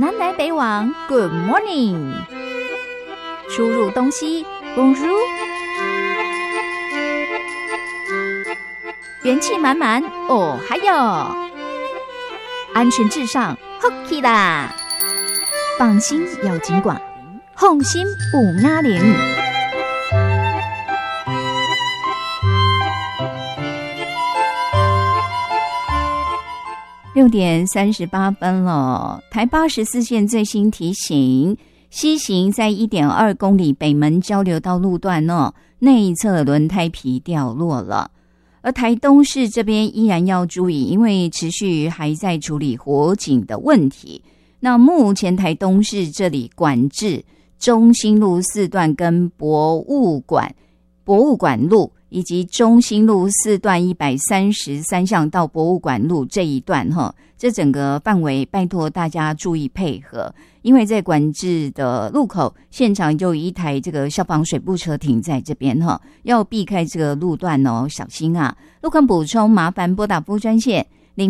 南来北往 Good morning， 出入东西 Bonjour， 元气满满哦还有安全至上 Hockey 啦，放心要尽管，放心550。6点38分了，台84线最新提醒，西行在 1.2 公里北门交流道路段内侧轮胎皮掉落了。而台东市这边依然要注意，因为持续还在处理火警的问题。那目前台东市这里管制中兴路4段跟博物馆路以及中兴路4段133巷到博物馆路这一段这整个范围拜托大家注意配合，因为在管制的路口现场就有一台这个消防水步车停在这边要避开这个路段小心啊！路况补充麻烦拨打服务专线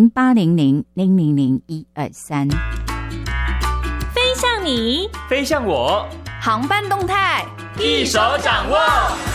0800000123。 飞向你， 飞向我， 航班动态一手掌握。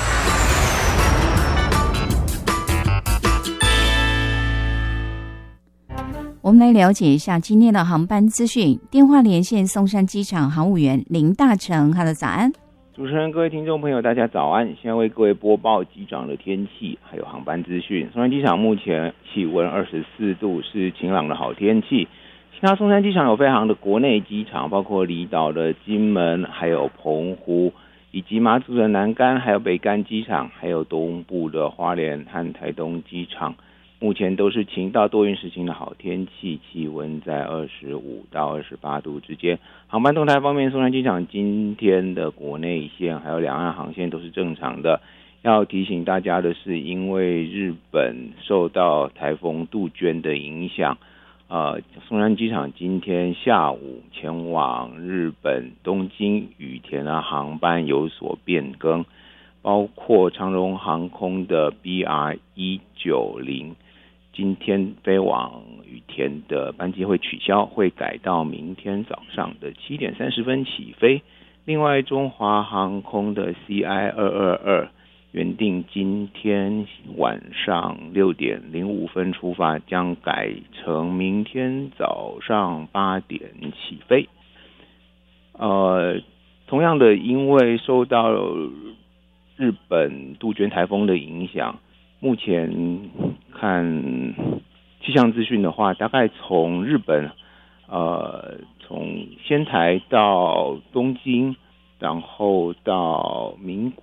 我们来了解一下今天的航班资讯。电话连线松山机场航务员林大成，哈喽，早安。 主持人，各位听众朋友，大家早安！现在为各位播报机场的天气，还有航班资讯。松山机场目前气温24度，是晴朗的好天气。其他松山机场有飞航的国内机场，包括离岛的金门，还有澎湖，以及马祖的南竿，还有北竿机场，还有东部的花莲和台东机场。目前都是晴到多云时晴的好天气，气温在25到28度之间。航班动态方面，松山机场今天的国内线还有两岸航线都是正常的。要提醒大家的是，因为日本受到台风杜鹃的影响，松山机场今天下午前往日本东京羽田的航班有所变更，包括长荣航空的 BR190。今天飞往羽田的班机会取消，会改到明天早上的7点30分起飞。另外，中华航空的 CI222 原定今天晚上6点05分出发，将改成明天早上8点起飞。同样的，因为受到日本杜鹃台风的影响，目前看气象资讯的话，大概从日本从仙台到东京，然后到名古